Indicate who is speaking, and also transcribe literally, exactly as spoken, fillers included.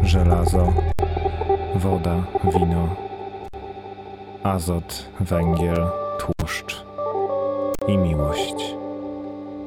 Speaker 1: żelazo, woda, wino, azot, węgiel, tłuszcz i miłość.